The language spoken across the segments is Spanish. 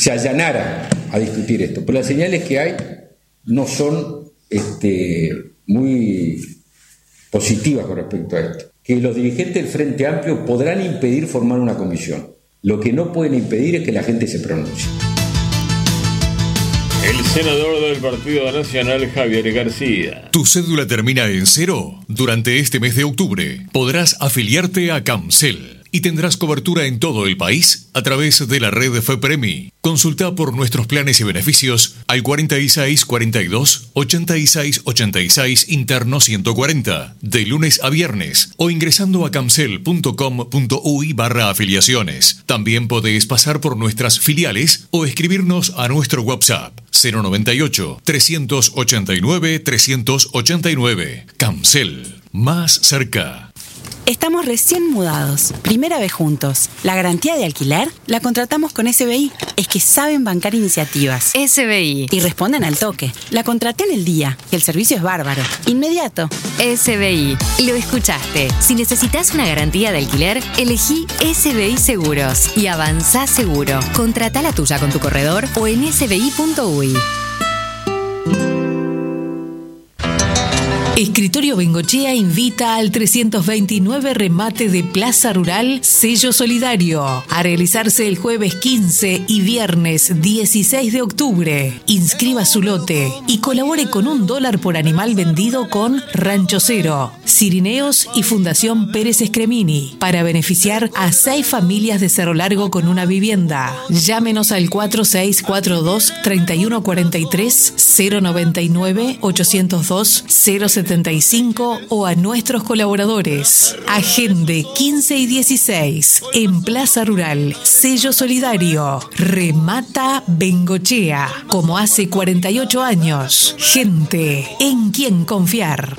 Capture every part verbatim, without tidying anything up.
se allanara a discutir esto. Pero las señales que hay no son este, muy positivas con respecto a esto. Que los dirigentes del Frente Amplio podrán impedir formar una comisión. Lo que no pueden impedir es que la gente se pronuncie. El senador del Partido Nacional, Javier García. ¿Tu cédula termina en cero? Durante este mes de octubre podrás afiliarte a Camcel y tendrás cobertura en todo el país a través de la red FEPREMI. Consulta por nuestros planes y beneficios al cuarenta y seis cuarenta y dos ochenta y seis ochenta y seis interno ciento cuarenta de lunes a viernes o ingresando a camcel punto com punto uy barra afiliaciones. También podés pasar por nuestras filiales o escribirnos a nuestro WhatsApp cero noventa y ocho trescientos ochenta y nueve trescientos ochenta y nueve. Camcel, más cerca. Estamos recién mudados, primera vez juntos. La garantía de alquiler la contratamos con S B I. Es que saben bancar iniciativas. S B I. Y responden al toque. La contraté en el día y el servicio es bárbaro. Inmediato. S B I. Lo escuchaste. Si necesitas una garantía de alquiler, elegí S B I Seguros y avanzá seguro. Contratá la tuya con tu corredor o en s b i punto uy. Escritorio Bengochea invita al trescientos veintinueve remate de Plaza Rural Sello Solidario a realizarse el jueves quince y viernes dieciséis de octubre. Inscriba su lote y colabore con un dólar por animal vendido con Rancho Cero, Cirineos y Fundación Pérez Escremini para beneficiar a seis familias de Cerro Largo con una vivienda. Llámenos al cuatro seis cuatro dos tres uno cuatro tres cero noventa y nueve ochocientos dos cero setenta y cinco o a nuestros colaboradores. Agende quince y dieciséis en Plaza Rural Sello Solidario. Remata Bengochea, como hace cuarenta y ocho años. Gente en quien confiar.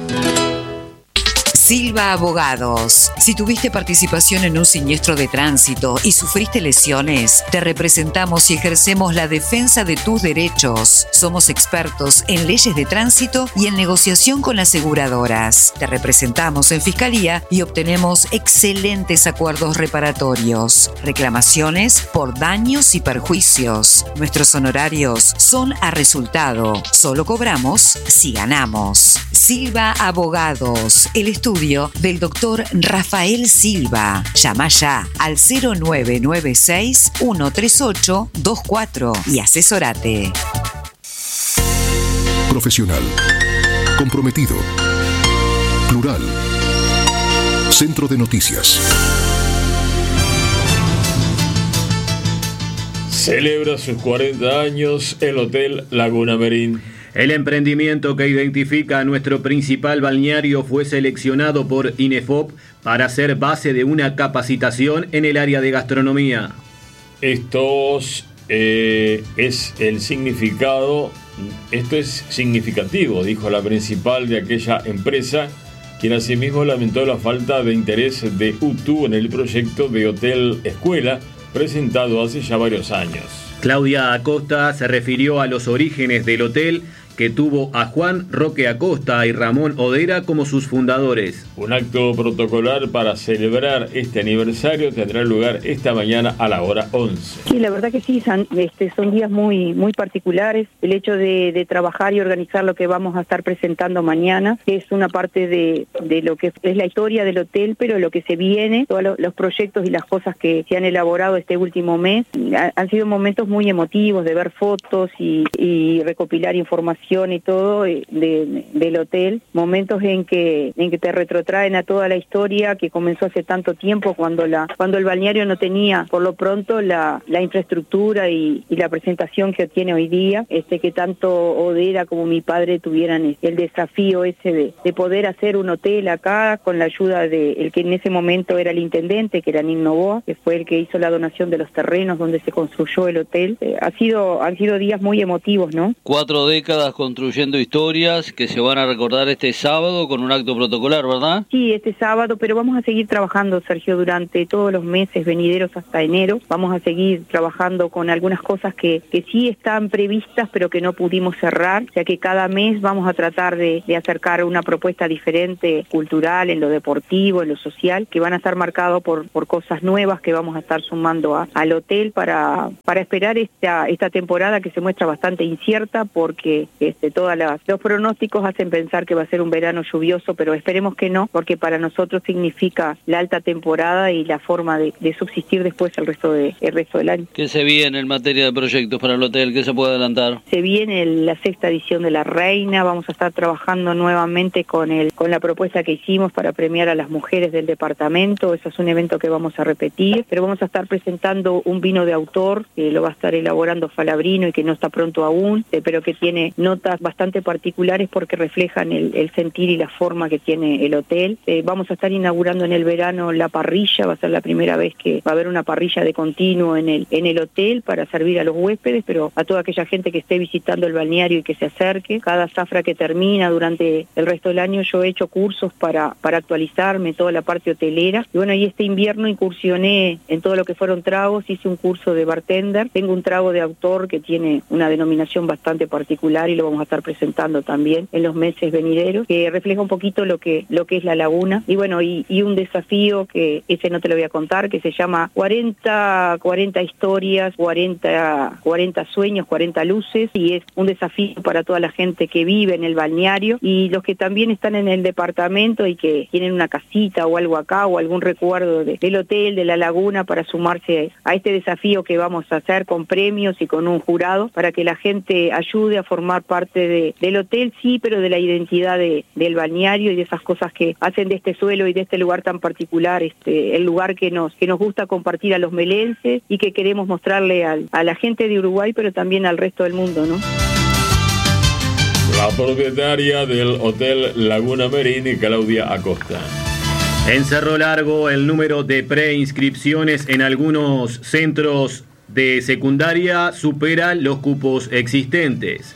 Silva Abogados. Si tuviste participación en un siniestro de tránsito y sufriste lesiones, te representamos y ejercemos la defensa de tus derechos. Somos expertos en leyes de tránsito y en negociación con aseguradoras. Te representamos en Fiscalía y obtenemos excelentes acuerdos reparatorios. Reclamaciones por daños y perjuicios. Nuestros honorarios son a resultado. Solo cobramos si ganamos. Silva Abogados. El estudio del doctor Rafael Silva. Llama ya al cero nueve nueve seis uno tres ocho dos cuatro y asesórate. Profesional, comprometido, plural. Centro de Noticias. Celebra sus cuarenta años el Hotel Laguna Merín. El emprendimiento que identifica a nuestro principal balneario fue seleccionado por INEFOP para ser base de una capacitación en el área de gastronomía. Estos eh, es el significado, esto es significativo, dijo la principal de aquella empresa, quien asimismo lamentó la falta de interés de U T U en el proyecto de Hotel Escuela presentado hace ya varios años. Claudia Acosta se refirió a los orígenes del hotel, que tuvo a Juan Roque Acosta y Ramón Odera como sus fundadores. Un acto protocolar para celebrar este aniversario tendrá lugar esta mañana a la hora once. Sí, la verdad que sí, son, este, son días muy muy particulares. El hecho de, de trabajar y organizar lo que vamos a estar presentando mañana, que es una parte de, de lo que es la historia del hotel, pero lo que se viene, todos los, los proyectos y las cosas que se han elaborado este último mes, ha, han sido momentos muy emotivos de ver fotos y, y recopilar información y todo de, de, del hotel, momentos en que en que te retrotraen a toda la historia que comenzó hace tanto tiempo, cuando la cuando el balneario no tenía por lo pronto la, la infraestructura y, y la presentación que tiene hoy día, este que tanto Odera como mi padre tuvieran el desafío ese de, de poder hacer un hotel acá con la ayuda de el que en ese momento era el intendente, que era Nino Novoa, que fue el que hizo la donación de los terrenos donde se construyó el hotel. Eh, ha sido han sido días muy emotivos, ¿no? Cuatro décadas días construyendo historias que se van a recordar este sábado con un acto protocolar, ¿verdad? Sí, este sábado, pero vamos a seguir trabajando, Sergio, durante todos los meses venideros hasta enero. Vamos a seguir trabajando con algunas cosas que, que sí están previstas, pero que no pudimos cerrar, ya que cada mes vamos a tratar de, de acercar una propuesta diferente, cultural, en lo deportivo, en lo social, que van a estar marcados por, por cosas nuevas que vamos a estar sumando a, al hotel para, para esperar esta, esta temporada que se muestra bastante incierta, porque este, todos los pronósticos hacen pensar que va a ser un verano lluvioso, pero esperemos que no, porque para nosotros significa la alta temporada y la forma de, de subsistir después el resto, de, el resto del año. ¿Qué se viene en materia de proyectos para el hotel? ¿Qué se puede adelantar? Se viene el, la sexta edición de La Reina, vamos a estar trabajando nuevamente con, el, con la propuesta que hicimos para premiar a las mujeres del departamento. Eso es un evento que vamos a repetir, pero vamos a estar presentando un vino de autor que lo va a estar elaborando Falabrino y que no está pronto aún, eh, pero que tiene notas bastante particulares porque reflejan el, el sentir y la forma que tiene el hotel. Eh, vamos a estar inaugurando en el verano la parrilla, va a ser la primera vez que va a haber una parrilla de continuo en el, en el hotel para servir a los huéspedes, pero a toda aquella gente que esté visitando el balneario y que se acerque. Cada zafra que termina durante el resto del año yo he hecho cursos para, para actualizarme toda la parte hotelera. Y bueno, y este invierno incursioné en todo lo que fueron tragos, hice un curso de bartender, tengo un trago de autor que tiene una denominación bastante particular y lo vamos a estar presentando también en los meses venideros, que refleja un poquito lo que lo que es la laguna. Y bueno, y, y un desafío que ese no te lo voy a contar, que se llama cuarenta, cuarenta historias, cuarenta, cuarenta sueños, cuarenta luces, y es un desafío para toda la gente que vive en el balneario y los que también están en el departamento y que tienen una casita o algo acá o algún recuerdo de, del hotel, de la laguna, para sumarse a este desafío que vamos a hacer con premios y con un jurado para que la gente ayude a formar parte de, del hotel, sí, pero de la identidad de, del balneario y de esas cosas que hacen de este suelo y de este lugar tan particular, este, el lugar que nos, que nos gusta compartir a los melenses y que queremos mostrarle al, a la gente de Uruguay, pero también al resto del mundo, ¿no? La propietaria del Hotel Laguna Merín, Claudia Acosta. En Cerro Largo, el número de preinscripciones en algunos centros de secundaria supera los cupos existentes.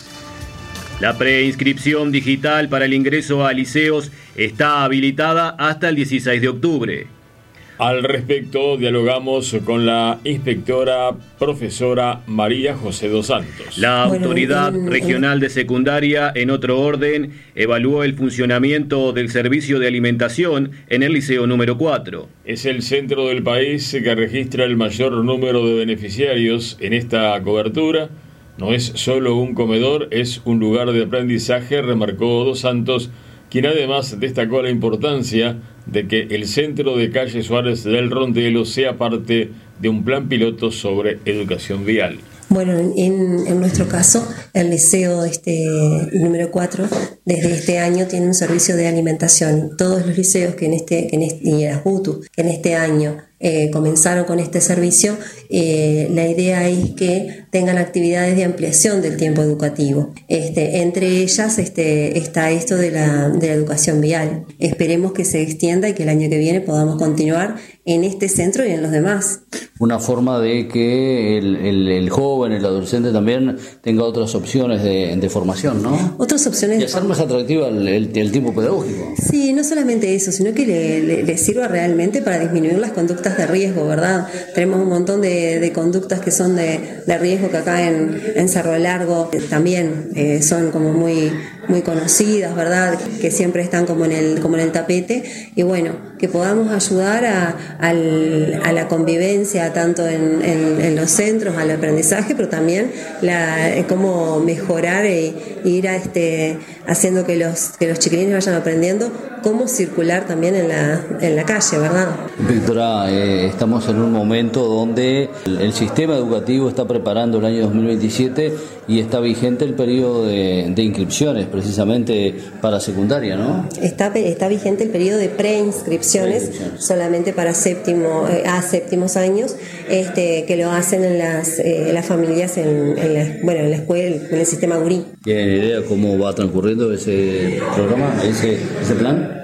La preinscripción digital para el ingreso a liceos está habilitada hasta el dieciséis de octubre. Al respecto, dialogamos con la inspectora profesora María José dos Santos. La Autoridad bueno, en, Regional de Secundaria, en otro orden, evaluó el funcionamiento del servicio de alimentación en el Liceo número cuatro. Es el centro del país que registra el mayor número de beneficiarios en esta cobertura. No es solo un comedor, es un lugar de aprendizaje, remarcó dos Santos, quien además destacó la importancia de que el centro de calle Suárez del Rondelo sea parte de un plan piloto sobre educación vial. Bueno, en, en nuestro caso, el liceo este número cuatro, desde este año tiene un servicio de alimentación. Todos los liceos que en este, que en este y el ASBUTU, que en este año eh, comenzaron con este servicio, eh, la idea es que tengan actividades de ampliación del tiempo educativo. Este, entre ellas este, está esto de la, de la educación vial. Esperemos que se extienda y que el año que viene podamos continuar en este centro y en los demás. Una forma de que el, el, el joven, el adolescente también tenga otras opciones de, de formación, ¿no? Otras opciones. Y hacer más atractiva el, el, el tiempo pedagógico. Sí, no solamente eso, sino que le, le, le sirva realmente para disminuir las conductas de riesgo, ¿verdad? Tenemos un montón de, de conductas que son de, de riesgo que acá en, en Cerro Largo eh, también eh, son como muy, muy conocidas, ¿verdad? Que siempre están como en el, como en el tapete. Y bueno, que podamos ayudar a, al, a la convivencia tanto en, en, en los centros, al aprendizaje, pero también la, cómo mejorar e, e ir a este, haciendo que los, que los chiquilines vayan aprendiendo cómo circular también en la, en la calle, ¿verdad? Víctora, eh, estamos en un momento donde el, el sistema educativo está preparando el año dos mil veintisiete y está vigente el periodo de, de inscripciones precisamente para secundaria, ¿no? Está, está vigente el periodo de preinscripciones solamente para séptimo, eh, a séptimos años, este, que lo hacen en las, eh, las familias en, en la, bueno, en la escuela, en el sistema Gurí. ¿Tienen idea cómo va transcurriendo ese programa, ese, ese plan?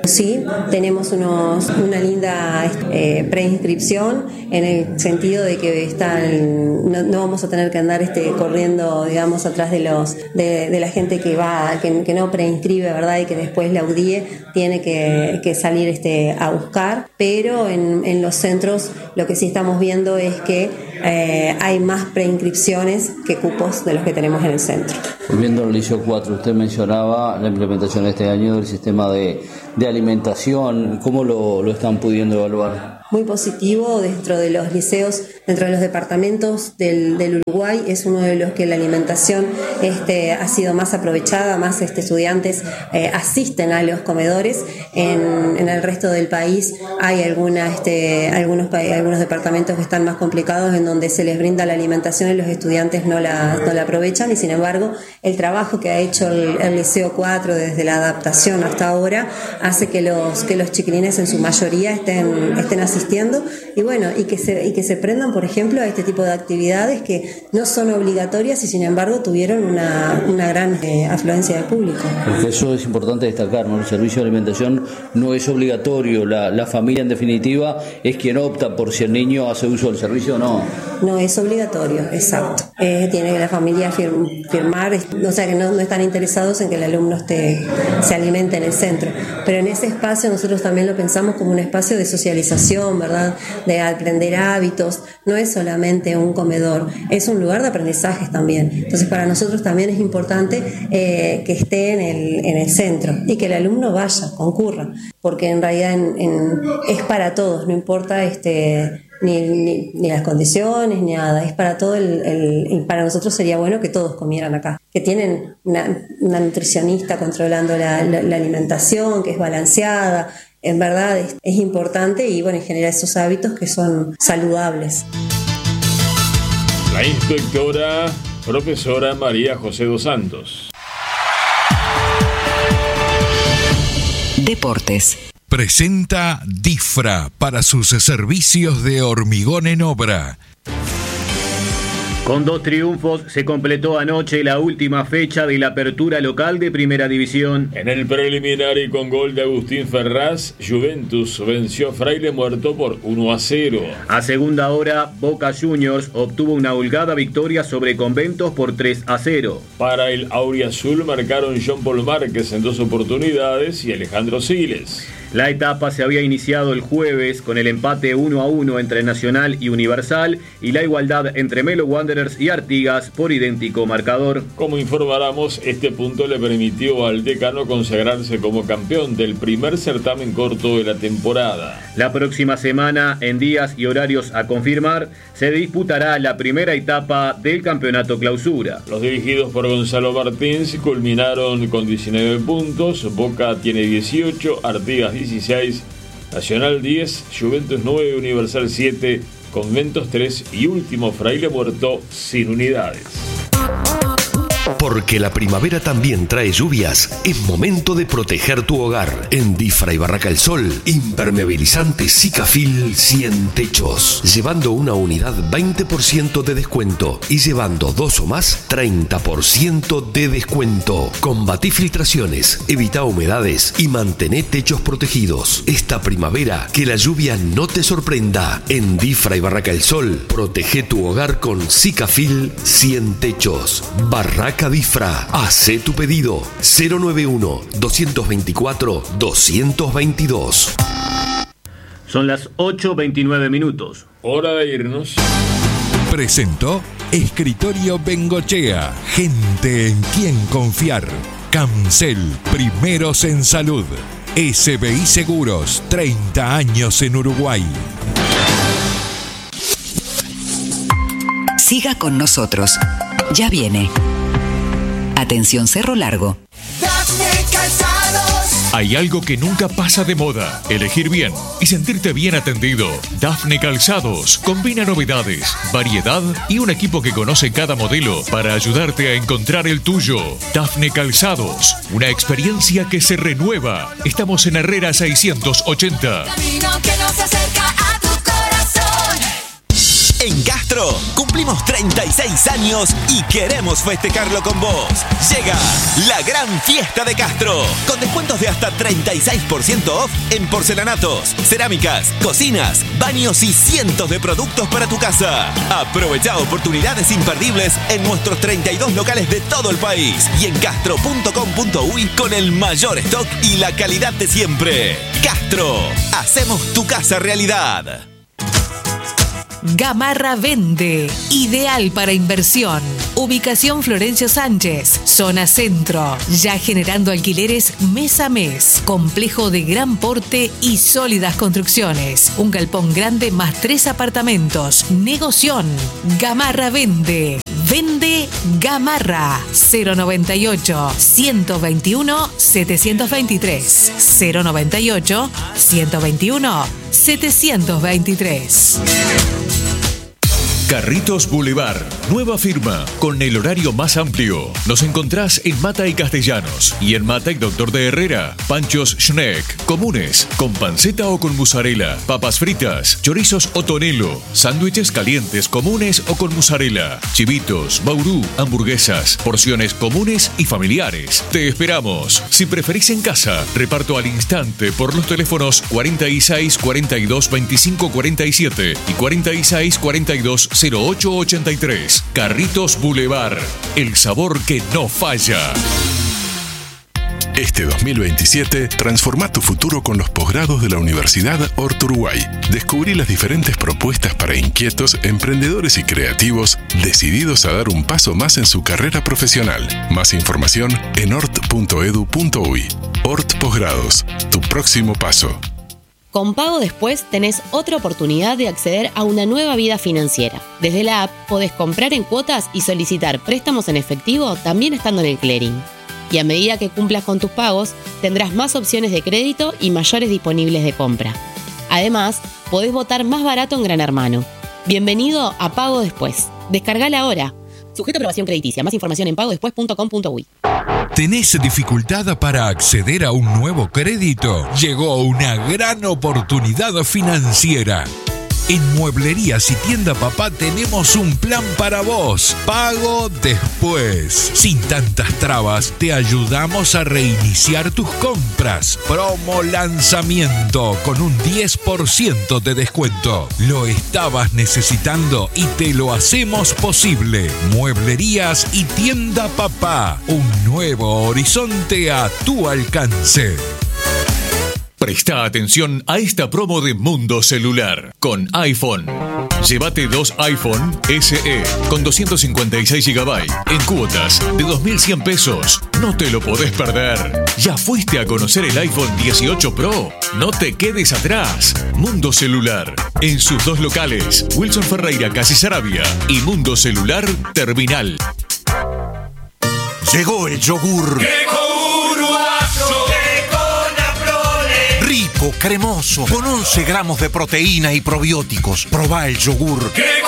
Sí, tenemos unos, una linda eh, preinscripción en el sentido de que están, no, no vamos a tener que andar este, corriendo, digamos, atrás de los de, de la gente que va, que, que no preinscribe, ¿verdad? Y que después la U D I E tiene que, que salir este, a buscar, pero en, en los centros lo que sí estamos viendo es que eh, hay más preinscripciones que cupos de los que tenemos en el centro. Volviendo al liceo cuatro, usted mencionaba la implementación este año del sistema de, de alimentación. ¿Cómo lo, lo están pudiendo evaluar? Muy positivo dentro de los liceos, dentro de los departamentos del, del Uruguay, es uno de los que la alimentación este, ha sido más aprovechada, más este, estudiantes eh, asisten a los comedores. En, en el resto del país hay alguna, este, algunos, algunos departamentos que están más complicados en donde se les brinda la alimentación y los estudiantes no la, no la aprovechan, y sin embargo el trabajo que ha hecho el, el Liceo cuatro desde la adaptación hasta ahora hace que los, que los chiquilines en su mayoría estén, estén asistiendo. Y bueno, y que se y que se prendan, por ejemplo, a este tipo de actividades que no son obligatorias y sin embargo tuvieron una, una gran eh, afluencia de público. Porque eso es importante destacar, ¿no? El servicio de alimentación no es obligatorio, la, la familia en definitiva es quien opta por si el niño hace uso del servicio o no. No es obligatorio, exacto. Eh, tiene que la familia fir- firmar, o sea que no, no están interesados en que el alumno esté, se alimente en el centro. Pero en ese espacio nosotros también lo pensamos como un espacio de socialización, ¿verdad? De aprender hábitos. No es solamente un comedor, es un lugar de aprendizajes también. Entonces para nosotros también es importante eh, que esté en el, en el centro y que el alumno vaya, concurra, porque en realidad en, en, es para todos, no importa este Ni, ni, ni las condiciones, ni nada, es para todo el, el, y para nosotros sería bueno que todos comieran acá, que tienen una, una nutricionista controlando la, la, la alimentación, que es balanceada, en verdad es, es importante y bueno, genera esos hábitos que son saludables. La inspectora profesora María José dos Santos. Deportes. Presenta DIFRA para sus servicios de hormigón en obra. Con dos triunfos se completó anoche la última fecha de la apertura local de Primera División. En el preliminar y con gol de Agustín Ferraz, Juventus venció a Fraile Muerto por uno a cero. A segunda hora, Boca Juniors obtuvo una holgada victoria sobre Conventos por tres a cero. Para el auriazul marcaron John Paul Márquez en dos oportunidades y Alejandro Siles. La etapa se había iniciado el jueves con el empate uno a uno entre Nacional y Universal y la igualdad entre Melo Wanderers y Artigas por idéntico marcador. Como informáramos, este punto le permitió al decano consagrarse como campeón del primer certamen corto de la temporada. La próxima semana, en días y horarios a confirmar, se disputará la primera etapa del campeonato clausura. Los dirigidos por Gonzalo Martins culminaron con diecinueve puntos, Boca tiene dieciocho, Artigas dieciséis, Nacional diez, Juventus nueve, Universal siete, Conventos tres y último Fraile Muerto sin unidades. Porque la primavera también trae lluvias, es momento de proteger tu hogar. En Difra y Barraca El Sol, impermeabilizante Sikafil cien techos. Llevando una unidad veinte por ciento de descuento y llevando dos o más treinta por ciento de descuento. Combatí filtraciones, evita humedades y mantén techos protegidos. Esta primavera que la lluvia no te sorprenda. En Difra y Barraca El Sol, protege tu hogar con Sikafil cien techos. Barraca Difra, hacé tu pedido cero nueve uno, dos veinticuatro, doscientos veintidós. Son las ocho veintinueve minutos. Hora de irnos. Presentó Escritorio Bengochea, gente en quien confiar. Camcel, primeros en salud. S B I Seguros, treinta años en Uruguay. Siga con nosotros. Ya viene. Atención Cerro Largo. Hay algo que nunca pasa de moda: elegir bien y sentirte bien atendido. Dafne Calzados combina novedades, variedad y un equipo que conoce cada modelo para ayudarte a encontrar el tuyo. Dafne Calzados, una experiencia que se renueva. Estamos en Herrera seiscientos ochenta. En Castro cumplimos treinta y seis años y queremos festejarlo con vos. Llega la gran fiesta de Castro, con descuentos de hasta treinta y seis por ciento off en porcelanatos, cerámicas, cocinas, baños y cientos de productos para tu casa. Aprovecha oportunidades imperdibles en nuestros treinta y dos locales de todo el país y en castro punto com punto uy con el mayor stock y la calidad de siempre. Castro, hacemos tu casa realidad. Gamarra Vende, ideal para inversión. Ubicación Florencio Sánchez, zona centro, ya generando alquileres mes a mes. Complejo de gran porte y sólidas construcciones. Un galpón grande más tres apartamentos. Negoción. Gamarra Vende. Vende Gamarra. cero noventa y ocho, ciento veintiuno, setecientos veintitrés. cero noventa y ocho, ciento veintiuno, setecientos veintitrés. Carritos Boulevard, nueva firma, con el horario más amplio. Nos encontrás en Mata y Castellanos y en Mata y Doctor de Herrera. Panchos Schneck, comunes, con panceta o con mozzarella, papas fritas, chorizos o tonelo, sándwiches calientes comunes o con mozzarella, chivitos, baurú, hamburguesas, porciones comunes y familiares. Te esperamos. Si preferís en casa, reparto al instante por los teléfonos cuarenta y seis, cuarenta y dos, veinticinco, cuarenta y siete y cuarenta y seis, cuarenta y dos, cero ocho ochenta y tres. Carritos Boulevard, el sabor que no falla. Este dos mil veintisiete, transforma tu futuro con los posgrados de la Universidad Hort Uruguay. Descubrí las diferentes propuestas para inquietos, emprendedores y creativos decididos a dar un paso más en su carrera profesional. Más información en hort punto edu punto uy. Hort Posgrados, tu próximo paso. Con Pago Después tenés otra oportunidad de acceder a una nueva vida financiera. Desde la app podés comprar en cuotas y solicitar préstamos en efectivo también estando en el clearing. Y a medida que cumplas con tus pagos, tendrás más opciones de crédito y mayores disponibles de compra. Además, podés votar más barato en Gran Hermano. Bienvenido a Pago Después. Descargala ahora. Sujeto a aprobación crediticia. Más información en pago después punto com punto uy. ¿Tenés dificultad para acceder a un nuevo crédito? Llegó una gran oportunidad financiera. En Mueblerías y Tienda Papá tenemos un plan para vos. Pago Después. Sin tantas trabas, te ayudamos a reiniciar tus compras. Promo lanzamiento con un diez por ciento de descuento. Lo estabas necesitando y te lo hacemos posible. Mueblerías y Tienda Papá. Un nuevo horizonte a tu alcance. Presta atención a esta promo de Mundo Celular con iPhone. Llévate dos iPhone S E con doscientos cincuenta y seis gigabytes en cuotas de dos mil cien pesos. No te lo podés perder. ¿Ya fuiste a conocer el iPhone dieciocho Pro? No te quedes atrás. Mundo Celular en sus dos locales, Wilson Ferreira, Casi Sarabia y Mundo Celular Terminal. Llegó el yogur. Rico, cremoso, con once gramos de proteína y probióticos. Probá el yogur.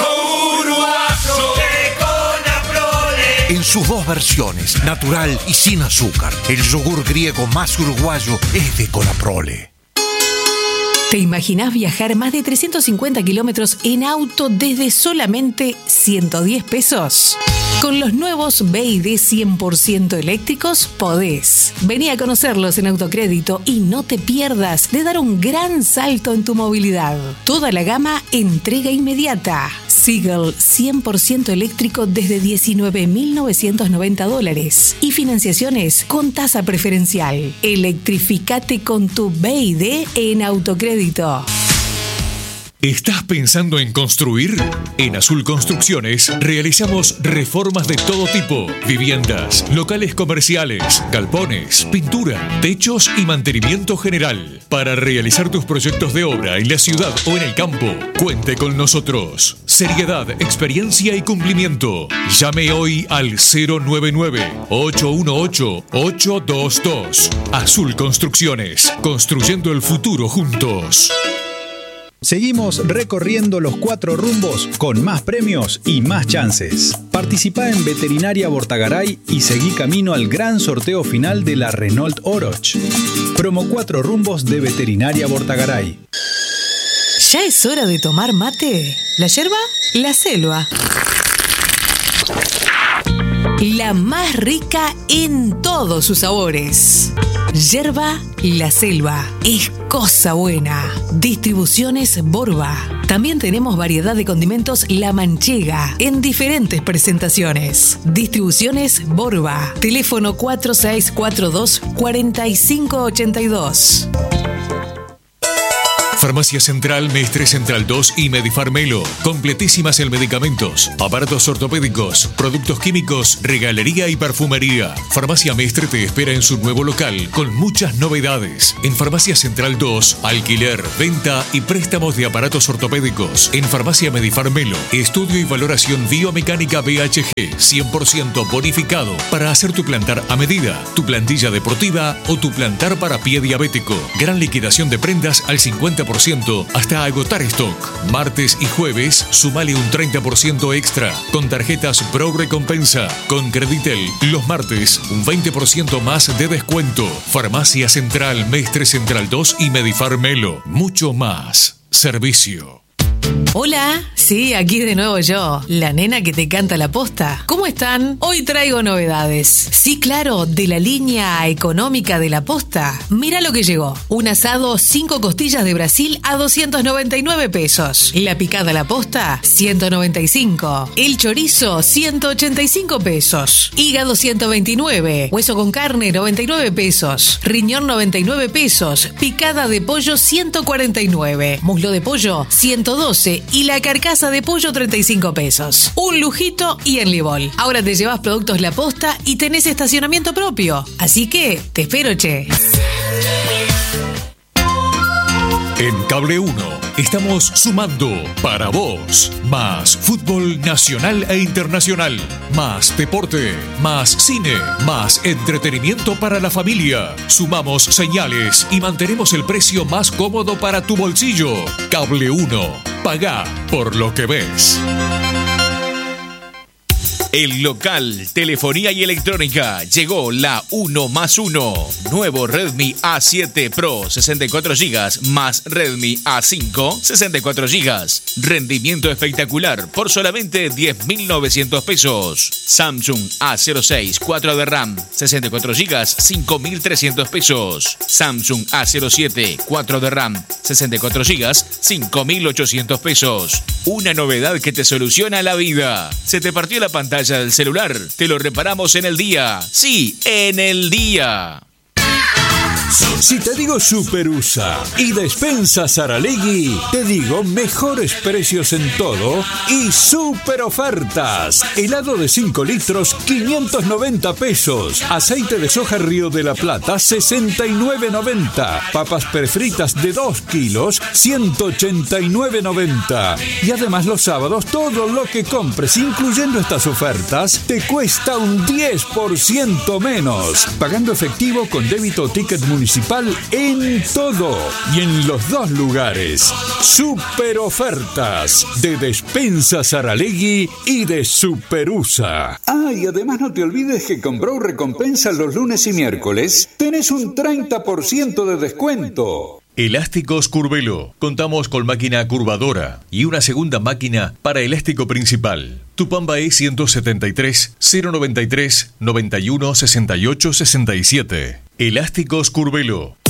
En sus dos versiones, natural y sin azúcar. El yogur griego más uruguayo es de Conaprole. ¿Te imaginás viajar más de trescientos cincuenta kilómetros en auto desde solamente ciento diez pesos? Con los nuevos B y D cien por ciento eléctricos podés. Vení a conocerlos en Autocrédito y no te pierdas de dar un gran salto en tu movilidad. Toda la gama entrega inmediata. Seagull cien por ciento eléctrico desde diecinueve mil novecientos noventa dólares y financiaciones con tasa preferencial. Electrificate con tu B y D en Autocrédito. ¿Estás pensando en construir? En Azul Construcciones realizamos reformas de todo tipo: viviendas, locales comerciales, galpones, pintura, techos y mantenimiento general. Para realizar tus proyectos de obra en la ciudad o en el campo, cuente con nosotros. Seriedad, experiencia y cumplimiento. Llame hoy al cero nueve nueve, ocho uno ocho, ocho dos dos. Azul Construcciones, construyendo el futuro juntos. Seguimos recorriendo los cuatro rumbos con más premios y más chances. Participá en Veterinaria Bortagaray y seguí camino al gran sorteo final de la Renault Oroch. Promo cuatro rumbos de Veterinaria Bortagaray. ¿Ya es hora de tomar mate? ¿La yerba? La selva. La más rica en todos sus sabores. Yerba La Selva. Es cosa buena. Distribuciones Borba. También tenemos variedad de condimentos La Manchega en diferentes presentaciones. Distribuciones Borba. Teléfono cuatro seis cuatro dos, cuatro cinco ocho dos. Farmacia Central, Mestre Central dos y Medifarmelo. Completísimas en medicamentos, aparatos ortopédicos, productos químicos, regalería y perfumería. Farmacia Mestre te espera en su nuevo local con muchas novedades. En Farmacia Central dos, alquiler, venta y préstamos de aparatos ortopédicos. En Farmacia Medifarmelo, estudio y valoración biomecánica B H G cien por ciento bonificado para hacer tu plantar a medida, tu plantilla deportiva o tu plantar para pie diabético. Gran liquidación de prendas al cincuenta por ciento hasta agotar stock. Martes y jueves, sumale un treinta por ciento extra con tarjetas Pro Recompensa. Con Creditel, los martes, un veinte por ciento más de descuento. Farmacia Central, Mestre Central dos y Medifarmelo. Mucho más servicio. Hola, sí, aquí de nuevo yo, la nena que te canta la posta. ¿Cómo están? Hoy traigo novedades. Sí, claro, de la línea económica de la posta. Mira lo que llegó. Un asado cinco costillas de Brasil a doscientos noventa y nueve pesos. La picada a la posta, ciento noventa y cinco. El chorizo, ciento ochenta y cinco pesos. Hígado, ciento veintinueve. Hueso con carne, noventa y nueve pesos. Riñón, noventa y nueve pesos. Picada de pollo, ciento cuarenta y nueve. Muslo de pollo, ciento doce. Y la carcasa de pollo, treinta y cinco pesos. Un lujito y en Libol. Ahora te llevas productos La Posta y tenés estacionamiento propio. Así que te espero, che. En Cable uno estamos sumando para vos más fútbol nacional e internacional, más deporte, más cine, más entretenimiento para la familia. Sumamos señales y mantenemos el precio más cómodo para tu bolsillo. Cable uno, pagá por lo que ves. El local, telefonía y electrónica, llegó la uno más uno. Nuevo Redmi A siete Pro, sesenta y cuatro gigas, más Redmi A cinco, sesenta y cuatro gigas. Rendimiento espectacular por solamente diez mil novecientos pesos. Samsung A cero seis, cuatro de RAM, sesenta y cuatro gigas, cinco mil trescientos pesos. Samsung A cero siete, cuatro de RAM, sesenta y cuatro gigas, cinco mil ochocientos pesos. Una novedad que te soluciona la vida. ¿Se te partió la pantalla del celular? Te lo reparamos en el día. Sí, en el día. Si te digo Superusa y Despensa Saralegui, te digo mejores precios en todo y super ofertas. Helado de cinco litros, quinientos noventa pesos. Aceite de soja Río de la Plata, sesenta y nueve noventa. Papas prefritas de dos kilos, ciento ochenta y nueve noventa. Y además los sábados todo lo que compres, incluyendo estas ofertas, te cuesta un diez por ciento menos. Pagando efectivo con débito o ticket municipal en todo y en los dos lugares. Super ofertas de Despensa Saralegui y de Superusa. Ah, y además no te olvides que con Bro Recompensa los lunes y miércoles tenés un treinta por ciento de descuento. Elásticos Curvelo. Contamos con máquina curvadora y una segunda máquina para elástico principal. Tupamba E ciento setenta y tres, cero noventa y tres, noventa y uno, sesenta y ocho, sesenta y siete. Elásticos Curvelo.